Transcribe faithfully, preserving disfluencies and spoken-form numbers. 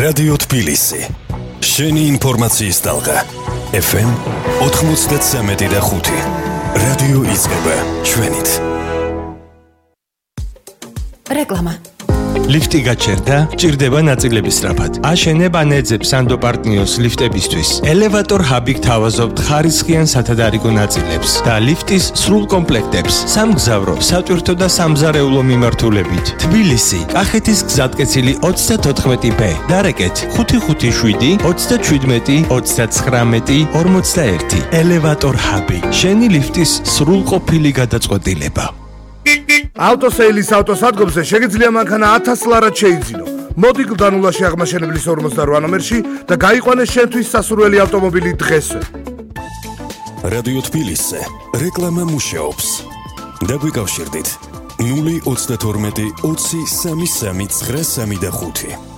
რადიო თბილისი. შენი ინფორმაციის ტალღა. ეფ ემ ოცდასამი და ხუთი. რადიო იწყება ჩვენით. რეკლამა. ლიფტი გაჩერდა, ჭირდება ნაწილების სწრაფად. აშენებ ან ეძებ სანდო პარტნიოს ლიფტებისთვის. ელევატორ ჰაბი გთავაზობთ ხარისხიან სათადარიგო ნაწილებს და ლიფტის სრულ კომპლექტებს. სამგზავრო, სატვირთო და სამზარეულო მიმართულებით. თბილისი, კახეთის გზატკეცილი ოცდათოთხმეტი ბ. დარეკეთ ხუთი ხუთი შვიდი ოცდაჩვიდმეტი ოცდაცხრამეტი ორმოცდაერთი. ელევატორ ჰაბი. შენი ლიფტის სრულყოფილი გადაწყვეტილება. ავტოსეილის ავტოსადგომზე შეგიძლია მანქანა ათას ლარად შეიძინო. მოდი გლდანულაში აღმაშენებლის ორმოცდარვა ნომერში და გაიყვანე შენთვის სასურველი ავტომობილი დღესვე. რადიო თბილისზე რეკლამა მუშაობს. დაგვიკავშირდით ნული ოცდათორმეტი ოცი სამი სამი ცხრა სამი და ხუთი.